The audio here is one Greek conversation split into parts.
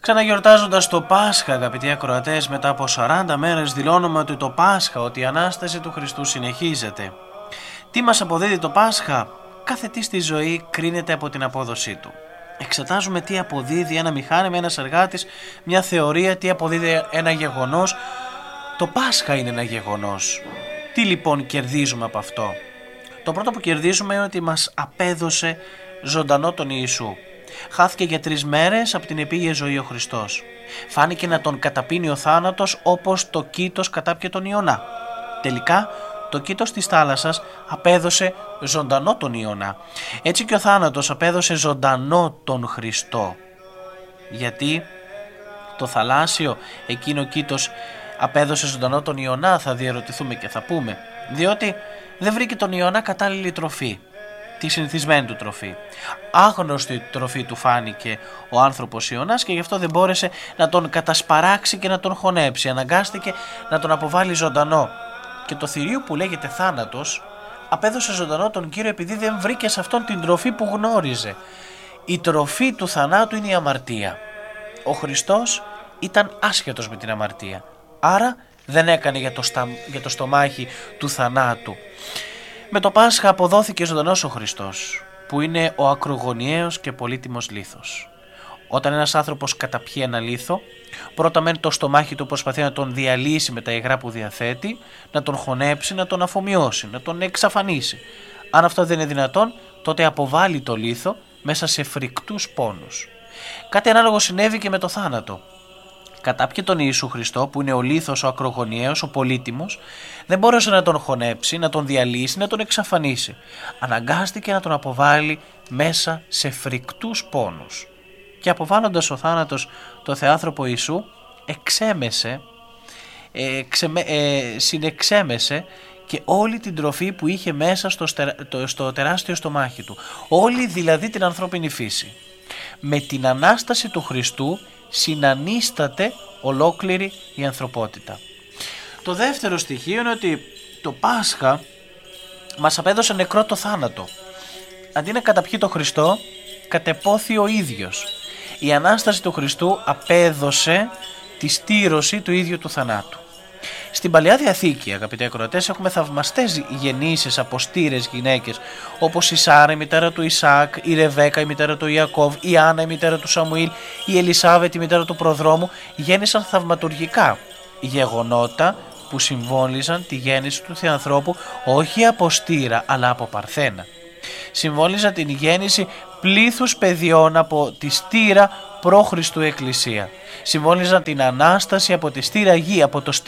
Ξαναγιορτάζοντας το Πάσχα, αγαπητοί ακροατές, μετά από 40 μέρες δηλώνουμε ότι το Πάσχα, ότι η Ανάσταση του Χριστού συνεχίζεται. Τι μας αποδίδει το Πάσχα? Κάθε τι στη ζωή κρίνεται από την απόδοσή του. Εξετάζουμε τι αποδίδει ένα μηχάνημα, ένας εργάτης, μια θεωρία, τι αποδίδει ένα γεγονός. Το Πάσχα είναι ένα γεγονός. Τι λοιπόν κερδίζουμε από αυτό? Το πρώτο που κερδίζουμε είναι ότι μας απέδωσε ζωντανό τον Ιησού. Χάθηκε για 3 μέρες από την επίγεια ζωή ο Χριστός. Φάνηκε να τον καταπίνει ο θάνατος όπως το κήτος κατάπιε τον Ιωνά. Τελικά το κήτος της θάλασσας απέδωσε ζωντανό τον Ιωνά. Έτσι και ο θάνατος απέδωσε ζωντανό τον Χριστό. Γιατί το θαλάσσιο εκείνο κήτος απέδωσε ζωντανό τον Ιωνά, θα διερωτηθούμε και θα πούμε. Διότι δεν βρήκε τον Ιωνά κατάλληλη τροφή, τη συνηθισμένη του τροφή. Άγνωστη τροφή του φάνηκε ο άνθρωπος Ιωνάς και γι' αυτό δεν μπόρεσε να τον κατασπαράξει και να τον χωνέψει. Αναγκάστηκε να τον αποβάλει ζωντανό. Και το θηρίο που λέγεται θάνατος απέδωσε ζωντανό τον Κύριο επειδή δεν βρήκε σε αυτόν την τροφή που γνώριζε. Η τροφή του θανάτου είναι η αμαρτία. Ο Χριστός ήταν άσχετος με την αμαρτία. Άρα δεν έκανε για το στομάχι του θανάτου. Με το Πάσχα αποδόθηκε ζωντανός ο Χριστός, που είναι ο ακρογωνιαίος και πολύτιμος λίθος. Όταν ένας άνθρωπος καταπιεί ένα λίθο, πρώτα μένει το στομάχι του προσπαθεί να τον διαλύσει με τα υγρά που διαθέτει, να τον χωνέψει, να τον αφομοιώσει, να τον εξαφανίσει. Αν αυτό δεν είναι δυνατόν, τότε αποβάλλει το λίθο μέσα σε φρικτούς πόνους. Κάτι ανάλογο συνέβη και με το θάνατο. Κατάπιε τον Ιησού Χριστό, που είναι ο λίθος, ο ακρογωνιαίος, ο πολύτιμος, δεν μπόρεσε να τον χωνέψει, να τον διαλύσει, να τον εξαφανίσει. Αναγκάστηκε να τον αποβάλει μέσα σε φρικτούς πόνους. Και αποβάλλοντας ο θάνατος το θεάνθρωπο Ιησού, συνεξέμεσε και όλη την τροφή που είχε μέσα στο τεράστιο στομάχι του. Όλη δηλαδή την ανθρώπινη φύση. Με την Ανάσταση του Χριστού συνανίσταται ολόκληρη η ανθρωπότητα. Το δεύτερο στοιχείο είναι ότι το Πάσχα μας απέδωσε νεκρό το θάνατο. Αντί να καταπιεί το Χριστό, κατεπόθη ο ίδιος. Η Ανάσταση του Χριστού απέδωσε τη στήρωση του ίδιου του θανάτου. Στην Παλαιά Διαθήκη, αγαπητοί ακροατές, έχουμε θαυμαστές γεννήσεις από στήρες γυναίκες, όπως η Σάρα, η μητέρα του Ισαάκ, η Ρεβέκα, η μητέρα του Ιακώβ, η Άννα, η μητέρα του Σαμουήλ, η Ελισάβετ, η μητέρα του προδρόμου. Γέννησαν θαυματουργικά γεγονότα που συμβόλιζαν τη γέννηση του Θεανθρώπου όχι από στήρα αλλά από παρθένα. Συμβόλιζαν την γέννηση πλήθους παιδιών από τη στήρα π.Χ. Εκκλησία. Συμβόλιζαν την Ανάσταση από τη στήρα γη, από το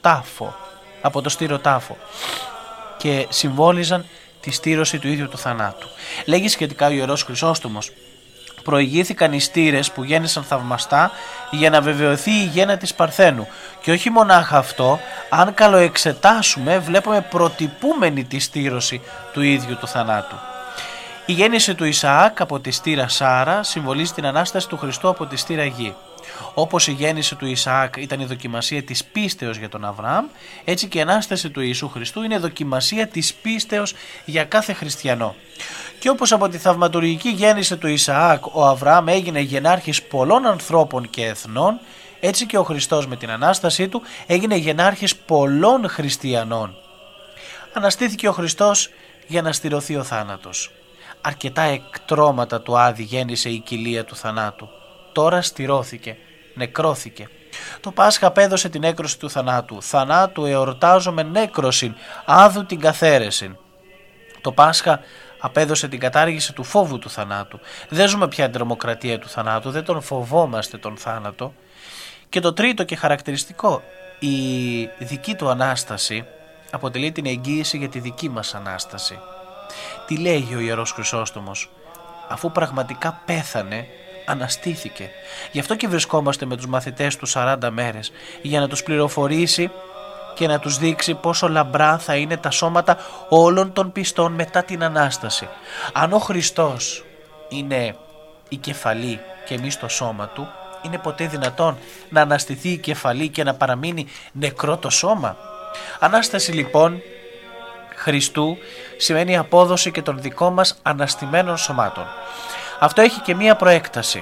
στήρο τάφο και συμβόλιζαν τη στήρωση του ίδιου του θανάτου. Λέγει σχετικά ο Ιερός Χρυσόστομος: προηγήθηκαν οι στήρες που γέννησαν θαυμαστά για να βεβαιωθεί η γέννα της Παρθένου. Και όχι μονάχα αυτό, αν καλοεξετάσουμε βλέπουμε προτυπούμενη τη στήρωση του ίδιου του θανάτου. Η γέννηση του Ισαάκ από τη στήρα Σάρα συμβολίζει την Ανάσταση του Χριστού από τη στήρα γη. Όπως η γέννηση του Ισαάκ ήταν η δοκιμασία της πίστεως για τον Αβραάμ, έτσι και η Ανάσταση του Ιησού Χριστού είναι δοκιμασία της πίστεως για κάθε χριστιανό. Και όπως από τη θαυματουργική γέννηση του Ισαάκ ο Αβραάμ έγινε γενάρχης πολλών ανθρώπων και εθνών, έτσι και ο Χριστός με την Ανάστασή του έγινε γενάρχης πολλών χριστιανών. Αναστήθηκε ο Χριστός για να στηρωθεί ο θάνατος. Αρκετά εκτρώματα του Άδη γέννησε η κοιλία του θανάτου. Τώρα στηρώθηκε, νεκρώθηκε. Το Πάσχα απέδωσε την έκρωση του θανάτου. Θανάτου εορτάζομαι νέκρωσιν, άδου την καθαίρεσιν. Το Πάσχα απέδωσε την κατάργηση του φόβου του θανάτου. Δεν ζούμε πια την τρομοκρατία του θανάτου, δεν τον φοβόμαστε τον θάνατο. Και το τρίτο και χαρακτηριστικό, η δική του Ανάσταση αποτελεί την εγγύηση για τη δική μας Ανάσταση. Τι λέγει ο Ιερός Χρυσόστομος? Αφού πραγματικά πέθανε, αναστήθηκε. Γι' αυτό και βρισκόμαστε με τους μαθητές του 40 μέρες, για να τους πληροφορήσει και να τους δείξει πόσο λαμπρά θα είναι τα σώματα όλων των πιστών μετά την Ανάσταση. Αν ο Χριστός είναι η κεφαλή και εμείς το σώμα του, είναι ποτέ δυνατόν να αναστηθεί η κεφαλή και να παραμείνει νεκρό το σώμα? Ανάσταση λοιπόν Χριστού σημαίνει απόδοση και των δικών μας αναστημένων σωμάτων. Αυτό έχει και μία προέκταση.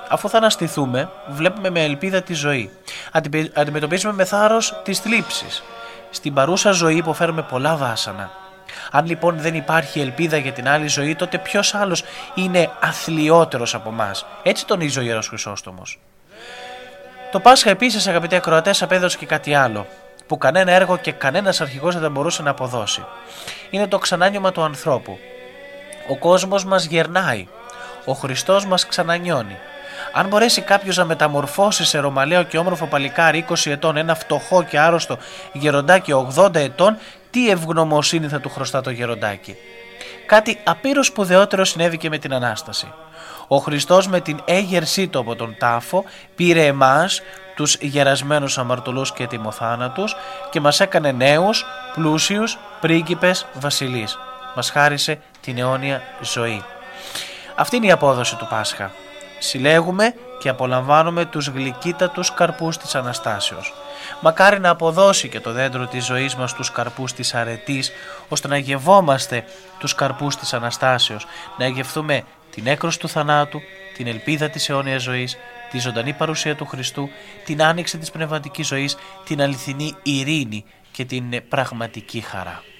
Αφού θα αναστηθούμε, βλέπουμε με ελπίδα τη ζωή. Αντιμετωπίζουμε με θάρρος τις θλίψεις. Στην παρούσα ζωή υποφέρουμε πολλά βάσανα. Αν λοιπόν δεν υπάρχει ελπίδα για την άλλη ζωή, τότε ποιος άλλος είναι αθλιότερος από μας? Έτσι τονίζει ο Ιερός Χρυσόστομος. Το Πάσχα επίσης, αγαπητοί ακροατές, απέδωσε και κάτι άλλο, που κανένα έργο και κανένας αρχηγός δεν θα μπορούσε να αποδώσει. Είναι το ξανάνιωμα του ανθρώπου. Ο κόσμος μας γερνάει. Ο Χριστός μας ξανανιώνει. Αν μπορέσει κάποιος να μεταμορφώσει σε ρωμαλαίο και όμορφο παλικάρι 20 ετών ένα φτωχό και άρρωστο γεροντάκι 80 ετών, τι ευγνωμοσύνη θα του χρωστά το γεροντάκι? Κάτι απείρως σπουδαιότερο συνέβη και με την Ανάσταση. Ο Χριστός με την έγερσή του από τον τάφο πήρε εμάς, τους γερασμένους αμαρτωλούς και τιμοθάνατους, και μας έκανε νέους, πλούσιους, πρίγκιπες, βασιλείς. Μας χάρισε την αιώνια ζωή. Αυτή είναι η απόδοση του Πάσχα. Συλλέγουμε και απολαμβάνουμε τους γλυκύτατους καρπούς της Αναστάσεως. Μακάρι να αποδώσει και το δέντρο της ζωής μας τους καρπούς της αρετής, ώστε να γευόμαστε τους καρπούς της Αναστάσεως, να γευθούμε την έκρος του θανάτου, την ελπίδα της αιώνιας ζωής, τη ζωντανή παρουσία του Χριστού, την άνοιξη της πνευματικής ζωής, την αληθινή ειρήνη και την πραγματική χαρά.